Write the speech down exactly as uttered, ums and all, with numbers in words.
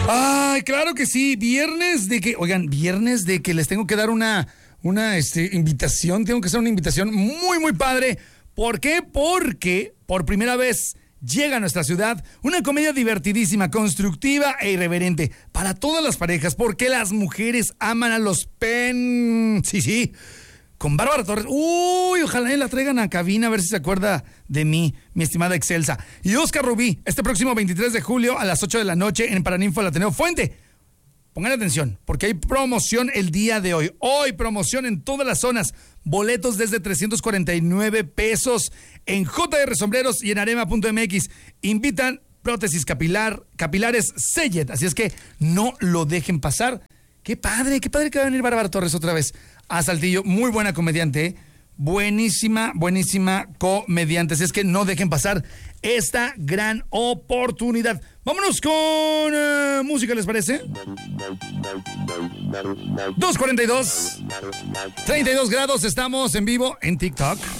Ay, claro que sí, viernes de que, oigan, viernes de que les tengo que dar una, una este, invitación, tengo que hacer una invitación muy, muy padre. ¿Por qué? Porque por primera vez llega a nuestra ciudad una comedia divertidísima, constructiva e irreverente para todas las parejas, porque las mujeres aman a los pen... Sí, sí, con Bárbara Torres. Uy, ojalá la traigan a cabina a ver si se acuerda de mí, mi estimada Excelsa. Y Oscar Rubí, este próximo veintitrés de julio a las ocho de la noche en Paraninfo del Ateneo Fuente. Pongan atención, porque hay promoción el día de hoy. Hoy promoción en todas las zonas. Boletos desde trescientos cuarenta y nueve pesos en J R Sombreros y en arema punto m x. Invitan prótesis capilar, capilares Seyed. Así es que no lo dejen pasar. Qué padre, qué padre que va a venir Bárbara Torres otra vez a Saltillo. Muy buena comediante, ¿eh? Buenísima, buenísima comediante. Así es que no dejen pasar esta gran oportunidad. Vámonos con uh, música, ¿les parece? dos cuarenta y dos, treinta y dos grados, estamos en vivo en TikTok.